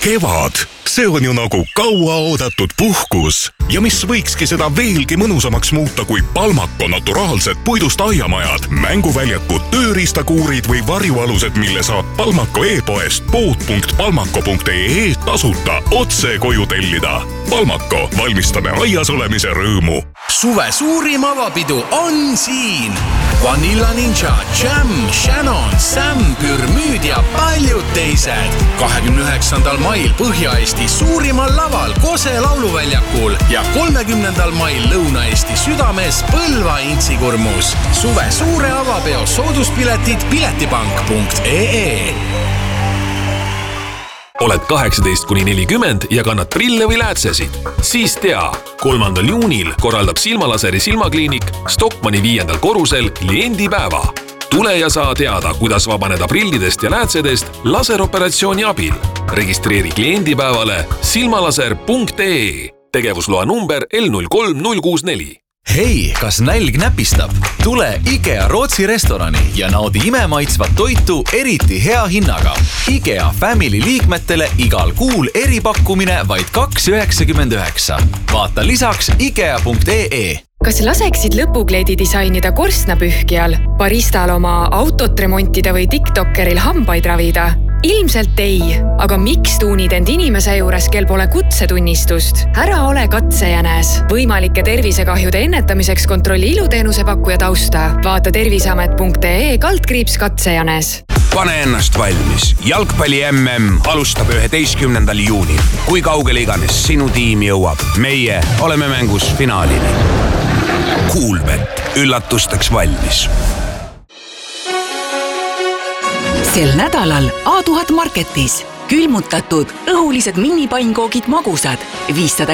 Kevad, see on ju nagu kauaoodatud puhkus. Ja mis võikski seda veelgi mõnusamaks muuta kui Palmako naturaalsed puidust aiamajad, mänguväljakud, tööriistakuurid või varjualused, mille saab Palmako e-poest pood.palmako.ee tasuta otse koju tellida. Palmako, valmistame aias olemise rõõmu. Suve suurim avapidu on siin. Vanilla Ninja, Jam, Shannon, Sam, Pürmüüd ja paljud teised. 29. mail Põhja-Eesti suurimal laval Kose lauluväljakul ja 30. mail Lõuna-Eesti südames Põlva Intsikurmus. Suve suure avapeo sooduspiletid piletipank.ee. Oled 18–40 ja kannad prille või läätsesid? Siis tea, 3. juunil korraldab Silmalaseri silmakliinik Stockmanni 5. korrusel kliendipäeva. Tule ja saa teada, kuidas vabaneda prillidest ja läätsedest laseroperatsiooni abil. Registreeri kliendipäevale silmalaser.ee. Tegevusloa number L03064. Hei, kas nälg näpistab? Tule IKEA Rootsi restorani ja naudi imemaitsvat toitu eriti hea hinnaga. IKEA Family liikmetele igal kuul eripakkumine vaid 2,99. Vaata lisaks IKEA.ee. Kas laseksid lõpukleedi disainida korstnapühkijal, baristal oma autot remontida või TikTokeril hambaid ravida? Ilmselt ei, aga miks tuunid end inimese juures, kel pole kutsetunnistust? Ära ole katsejänes. Võimalike tervisekahjude ennetamiseks kontrolli iluteenuse pakkuja tausta. Vaata terviseamet.ee/katsejänes. Pane ennast valmis. Jalgpalli MM alustab 11. juunil. Kui kaugele iganes sinu tiim jõuab, meie oleme mängus finaalini. Coolbet. Üllatusteks valmis. Sel nädalal A1000 Marketis külmutatud õhulised minipainkoogid magusad 500